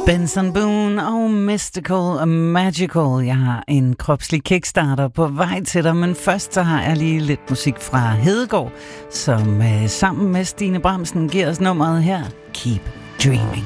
Benson Boone og Mystical og Magical. Jeg har en kropslig kickstarter på vej til dig, men først så har jeg lige lidt musik fra Hedegaard, som sammen med Stine Bramsen giver os nummeret her, Keep Dreaming.